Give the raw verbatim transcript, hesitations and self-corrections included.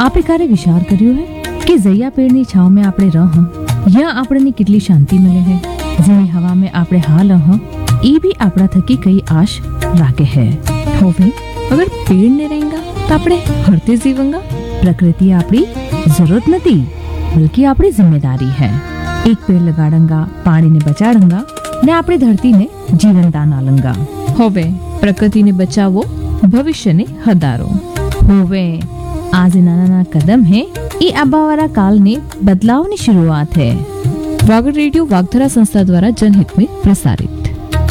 आपे क्यारे विचार कर्यो है कि जया पेड़नी छाव में आपणे रह यहाँ आपणे कितली शांति मिले है। जेनी हवा में आपणे हाल ह ई भी आपड़ा थकी कई आश राखे है। होवे अगर पेड़ ने रहेगा तो आपणे हरते जीवंगा। प्रकृति आपड़ी जरूरत नहीं बल्कि आपड़ी जिम्मेदारी है। एक पेड़ लगाड़ंगा, पानी ने बचाड़ंगा ने आपणी धरती ने जीवन दान आलंगा। होवे प्रकृति ने बचावो भविष्य ने हदारो। होवे आज नाना नाना कदम है ये आबावारा काल ने बदलाव की शुरुआत है। वागड़ रेडियो वागधरा संस्था द्वारा जनहित में प्रसारित।